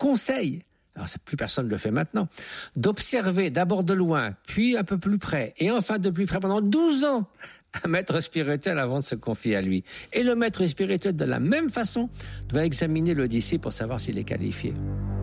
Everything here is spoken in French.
conseille, alors plus personne ne le fait maintenant, d'observer d'abord de loin, puis un peu plus près, et enfin de plus près pendant 12 ans, un maître spirituel avant de se confier à lui. Et le maître spirituel, de la même façon, doit examiner le disciple pour savoir s'il est qualifié.